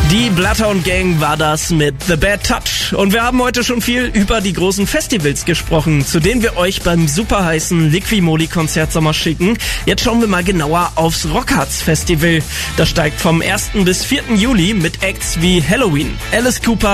Die Bloodhound Gang war das mit The Bad Touch. Und wir haben heute schon viel über die großen Festivals gesprochen, zu denen wir euch beim super heißen Liqui-Moly-Konzertsommer schicken. Jetzt schauen wir mal genauer aufs Rockharz Festival. Das steigt vom 1. bis 4. Juli mit Acts wie Helloween, Alice Cooper,